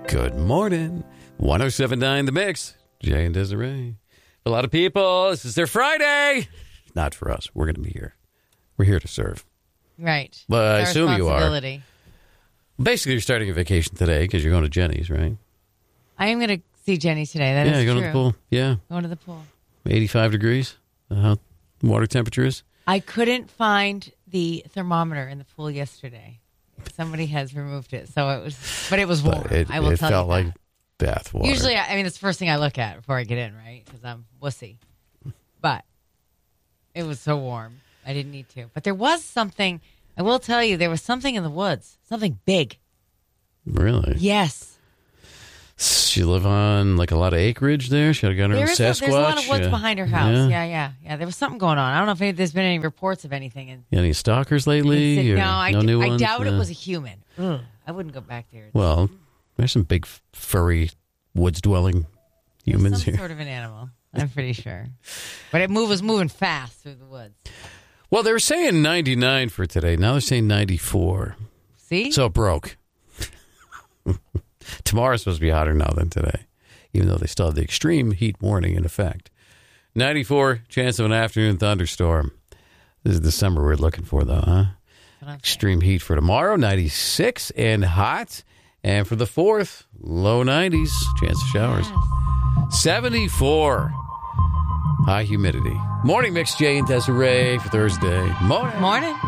Good morning. 107.9 The Mix. Jay and Desiree. A lot of people, this is their Friday. Not for us. We're going to be here. We're here to serve. Right. But I assume you are. Basically, you're starting a vacation today because you're going to Jenny's, right? I am going to see Jenny today. That is you're going true. to the pool. Yeah. Going to the pool. 85 degrees. How the water temperature is. I couldn't find the thermometer in the pool yesterday. Somebody has removed it, so it was warm. I will tell you. It felt like bath water. Usually, I mean, it's the first thing I look at before I get in, right? Because I'm wussy. But it was so warm, I didn't need to. But there was something. I will tell you, there was something in the woods, something big. Really? Yes. She live on like a lot of acreage there. She had got her own Sasquatch. There's a lot of woods behind her house. Yeah. There was something going on. I don't know if there's been any reports of anything. Any stalkers lately? No, new I ones? doubt it was a human. Ugh, I wouldn't go back there. Well, there's some big furry woods-dwelling humans some here. Sort of an animal, I'm pretty sure. But it was moving fast through the woods. Well, they were saying 99 for today. Now they're saying 94. See? So it broke. Tomorrow's supposed to be hotter now than today, even though they still have the extreme heat warning in effect. 94, chance of an afternoon thunderstorm. This is the summer we're looking for, though, huh? Extreme heat for tomorrow, 96 and hot. And for the 4th, low 90s, chance of showers. Yes. 74, high humidity. Morning Mix, Jay and Desiree for Thursday. Morning. Morning.